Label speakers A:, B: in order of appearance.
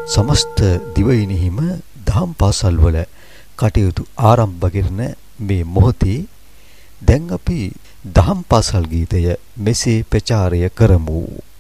A: සමස්ත දිවයිනෙහිම දහම් පාසල් වල කටයුතු ආරම්භ කරන මේ මොහොතේ දැන් අපි දහම් පාසල් ගීතය මෙසේ ප්‍රචාරය කරමු.